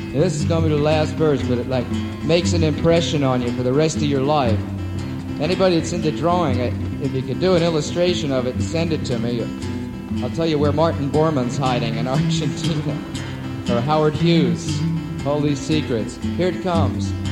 This is going to be the last verse, but it makes an impression on you for the rest of your life. Anybody that's into drawing, if you could do an illustration of it and send it to me, I'll tell you where Martin Bormann's hiding in Argentina, or Howard Hughes. All these secrets. Here it comes.